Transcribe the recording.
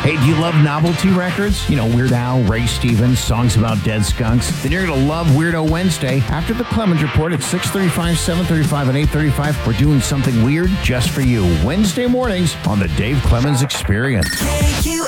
Hey, do you love novelty records? You know, Weird Al, Ray Stevens, songs about dead skunks? Then you're going to love Weirdo Wednesday. After the Clemens Report at 6:35, 7:35, and 8:35, we're doing something weird just for you. Wednesday mornings on the Dave Clemens Experience.